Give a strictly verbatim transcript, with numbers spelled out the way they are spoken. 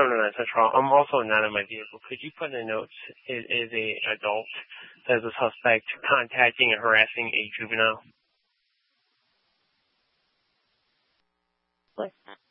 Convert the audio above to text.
Southern Night Central. I'm also not in my vehicle. Could you put in the notes, is, is a adult as a suspect contacting and harassing a juvenile? What?